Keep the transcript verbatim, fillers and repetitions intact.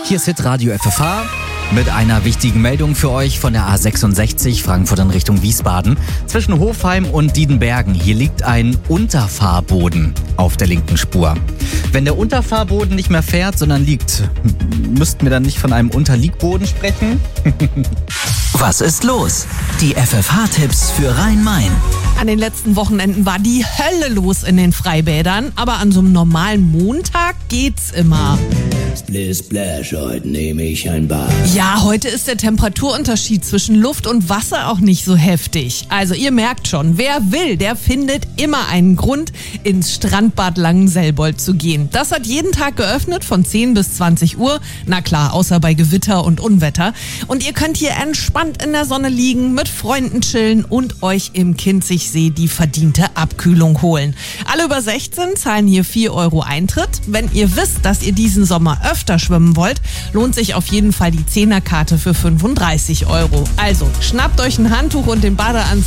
Hier ist Hitradio F F H mit einer wichtigen Meldung für euch von der A sechsundsechzig Frankfurt in Richtung Wiesbaden. Zwischen Hofheim und Diedenbergen. Hier liegt ein Unterfahrboden auf der linken Spur. Wenn der Unterfahrboden nicht mehr fährt, sondern liegt, müssten wir dann nicht von einem Unterliegboden sprechen? Was ist los? Die F F H-Tipps für Rhein-Main. An den letzten Wochenenden war die Hölle los in den Freibädern, aber an so einem normalen Montag geht's immer. Splish Splash, heute nehme ich ein Bad. Ja, heute ist der Temperaturunterschied zwischen Luft und Wasser auch nicht so heftig. Also ihr merkt schon, wer will, der findet immer einen Grund, ins Strandbad Langenselbold zu gehen. Das hat jeden Tag geöffnet von zehn bis zwanzig Uhr. Na klar, außer bei Gewitter und Unwetter. Und ihr könnt hier entspannt in der Sonne liegen, mit Freunden chillen und euch im Kinzigsee die verdiente Abkühlung holen. Alle über sechzehn zahlen hier vier Euro Eintritt. Wenn ihr wisst, dass ihr diesen Sommer öfter schwimmen wollt, lohnt sich auf jeden Fall die Zehnerkarte für fünfunddreißig Euro. Also schnappt euch ein Handtuch und den Badeanzug